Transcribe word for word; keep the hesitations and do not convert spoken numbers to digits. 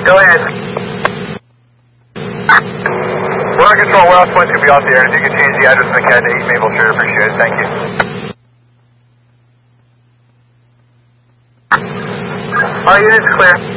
Go ahead. We're on control, we're off point to be off the air. If you can change the address in the C A D to eight Maple Street, appreciate it. Thank you. All units clear.